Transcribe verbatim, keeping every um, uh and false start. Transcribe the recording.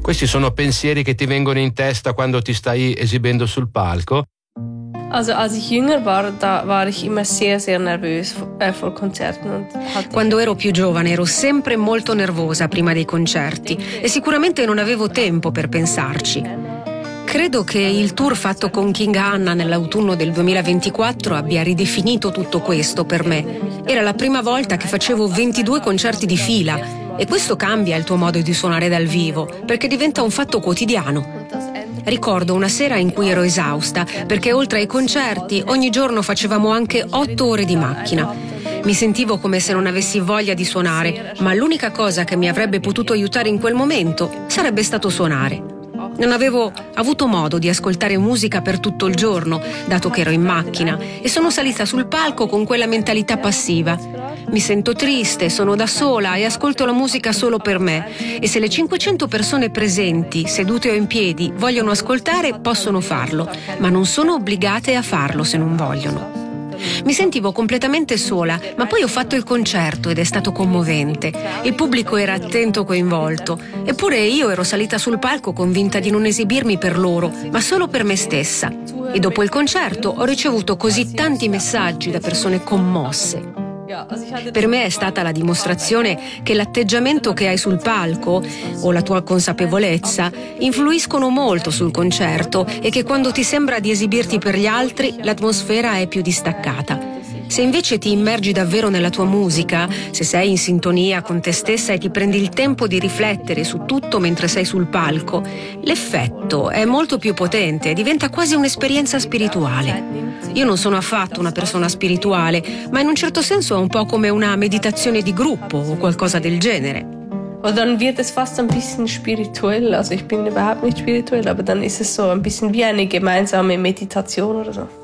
Questi sono pensieri che ti vengono in testa quando ti stai esibendo sul palco? Also als ich jünger war, da war ich immer sehr, sehr nervös äh, vor Konzerten. Und Quando ero più giovane ero sempre molto nervosa prima dei concerti e sicuramente non avevo tempo per pensarci. Credo che il tour fatto con King Anna nell'autunno del duemilaventiquattro abbia ridefinito tutto questo per me. Era la prima volta che facevo ventidue concerti di fila e questo cambia il tuo modo di suonare dal vivo, perché diventa un fatto quotidiano. Ricordo una sera in cui ero esausta, perché oltre ai concerti ogni giorno facevamo anche otto ore di macchina. Mi sentivo come se non avessi voglia di suonare, ma l'unica cosa che mi avrebbe potuto aiutare in quel momento sarebbe stato suonare. Non avevo avuto modo di ascoltare musica per tutto il giorno, dato che ero in macchina, e sono salita sul palco con quella mentalità passiva. Mi sento triste, sono da sola e ascolto la musica solo per me. E se le cinquecento persone presenti, sedute o in piedi, vogliono ascoltare, possono farlo, ma non sono obbligate a farlo se non vogliono. Mi sentivo completamente sola, ma poi ho fatto il concerto ed è stato commovente. Il pubblico era attento, coinvolto. Eppure io ero salita sul palco convinta di non esibirmi per loro, ma solo per me stessa. E dopo il concerto ho ricevuto così tanti messaggi da persone commosse. Per me è stata la dimostrazione che l'atteggiamento che hai sul palco o la tua consapevolezza influiscono molto sul concerto e che quando ti sembra di esibirti per gli altri l'atmosfera è più distaccata. Se invece ti immergi davvero nella tua musica, se sei in sintonia con te stessa e ti prendi il tempo di riflettere su tutto mentre sei sul palco, l'effetto è molto più potente e diventa quasi un'esperienza spirituale. Io non sono affatto una persona spirituale, ma in un certo senso è un po' come una meditazione di gruppo o qualcosa del genere. Und dann wird es fast ein bisschen spirituell. Also ich bin überhaupt nicht spirituell, aber dann ist es so ein bisschen wie eine gemeinsame Meditation oder so.